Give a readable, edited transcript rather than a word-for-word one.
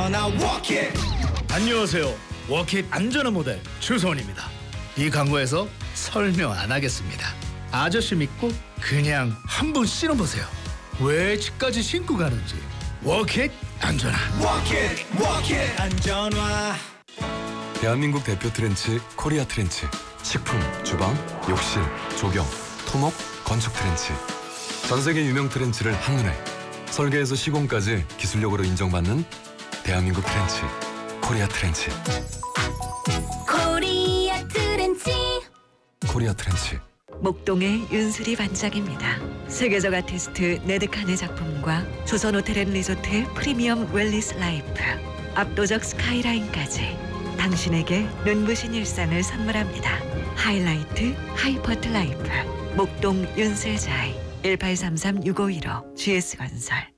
안전한 워킷. 안녕하세요. 워킷 안전한 모델 주선입니다. 이 광고에서 설명 안 하겠습니다. 아저씨 믿고 그냥 한번 신어보세요. 왜 집까지 신고 가는지. 워킷 안전한. 워킷 안전화. 대한민국 대표 트렌치 코리아 트렌치. 식품, 주방, 욕실, 조경, 토목, 건축 트렌치. 전 세계 유명 트렌치를 한눈에 설계에서 시공까지 기술력으로 인정받는 대한민국 트렌치 코리아 트렌치. 코리아 트렌치. 코리아 트렌치. 목동의 윤슬이 반짝입니다. 세계적 아티스트 네드칸의 작품과 조선호텔앤리조트의 프리미엄 웰니스 라이프, 압도적 스카이라인까지 당신에게 눈부신 일상을 선물합니다. 하이라이트 하이퍼트 라이프 목동 윤슬자이 1833-6515 GS건설.